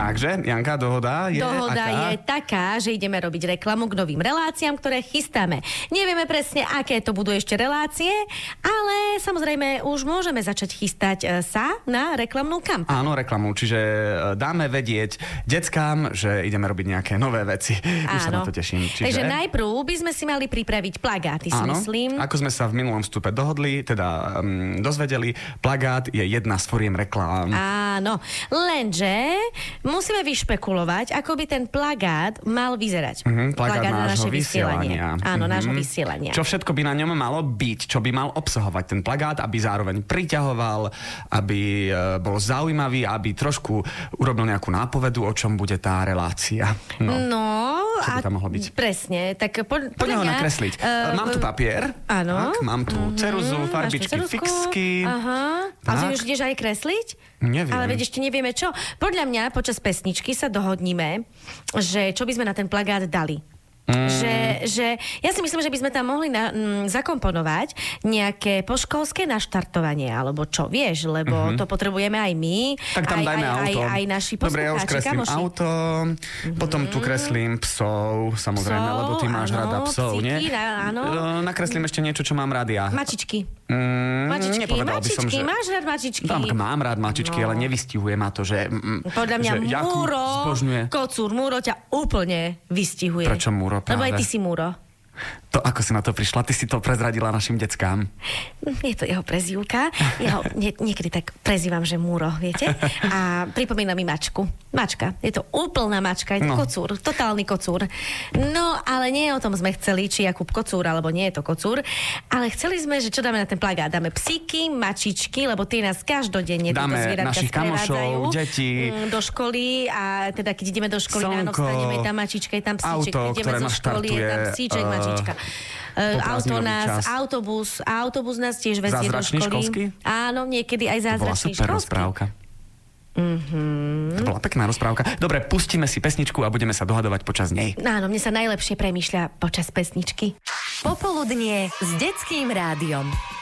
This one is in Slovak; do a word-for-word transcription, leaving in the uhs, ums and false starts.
Takže, Janka, dohoda je Dohoda aká? je taká, že ideme robiť reklamu k novým reláciám, ktoré chystáme. Nevieme presne, aké to budú ešte relácie, ale samozrejme už môžeme začať chystať e, sa na reklamnú kampaň. Áno, reklamu, čiže dáme vedieť deckám, že ideme robiť nejaké nové veci. Už sa na to teším. Čiže... Takže najprv by sme si mali pripraviť plagáty, si Áno, myslím. ako sme sa v minulom vstupe dohodli, teda um, dozvedeli, plagát je jedna z foriem reklám. Áno, lenže musíme vyšpekulovať, ako by ten plagát mal vyzerať. Mm-hmm, plagát, plagát na naše vysielanie. vysielania. Áno, mm-hmm. nášho vysielania. Čo všetko by na ňom malo byť, čo by mal obsahovať ten plagát, aby zároveň priťahoval, aby e, bol zaujímavý, aby trošku urobil nejakú nápovedu, o čom bude tá relácia. No, no čo by a tam mohlo byť? Presne, tak po, Poďme ho mňa, nakresliť. Uh, mám tu papier. Áno. Tak, mám tu mm-hmm, ceruzu, farbičky, fixky. Aha. A ty už ideš aj kresliť? Neviem. Ale veď ešte nevieme čo. Podľa mňa počas pesničky sa dohodníme, že čo by sme na ten plagát dali. Mm. Že, že ja si myslím, že by sme tam mohli na, m, zakomponovať nejaké poškolské naštartovanie, alebo čo, vieš, lebo mm-hmm. to potrebujeme aj my, tak tam aj, dajme aj, auto. aj, aj naši poslucháči. Dobre, ja už kreslím kamoši. auto, mm-hmm. potom tu kreslím psov, samozrejme, psov, lebo ty máš áno, rada psov, psíky, nie? Áno. Nakreslím ešte niečo, čo mám rád ja. Mačičky. Mm, mačičky, nepovedal mačičky, by som, že... máš rád mačičky? Tak, mám rád mačičky, no. ale nevystihuje ma to, že... Mm, Podľa mňa že Múro, zbožňuje. kocúr, Múro ťa úplne vystihuje. Prečo Múro práve? Lebo aj ty si Múro. To, ako si na to prišla? Ty si to prezradila našim deckám. Je to jeho prezývka. Ja ho nie, niekedy tak prezývam, že Múro, viete? A pripomína mi mačku. Mačka. Je to úplná mačka. Je to no. kocúr. Totálny kocúr. No, ale nie o tom sme chceli, či Jakub kocúr, alebo nie je to kocúr. Ale chceli sme, že čo dáme na ten plagát? Dáme psíky, mačičky, lebo tie nás každodenne dáme našich kamošov, detí. Do školy a teda keď ideme do školy, ráno vstaneme, tam mačička, je tam psíček. Auto, ideme zo školy, je tam psíček, uh... mačička. Uh, auto nás, čas. autobus, autobus nás tiež vezie do školy. Školský? Áno, niekedy aj zázračný školský. To bola super rozprávka. Mm-hmm. To bola pekná rozprávka. Dobre, pustíme si pesničku a budeme sa dohadovať počas nej. Áno, mne sa najlepšie premýšľa počas pesničky. Popoludnie s Detským rádiom.